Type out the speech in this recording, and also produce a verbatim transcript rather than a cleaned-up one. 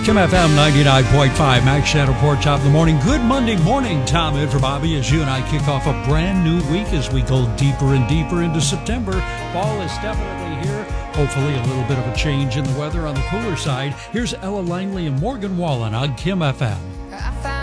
Kim F M ninety-nine point five, Max Shadowport, top of the morning. Good Monday morning, Tom in for Bobby, as you and I kick off a brand new week as we go deeper and deeper into September. Fall is definitely here. Hopefully a little bit of a change in the weather on the cooler side. Here's Ella Langley and Morgan Wallen on Kim F M.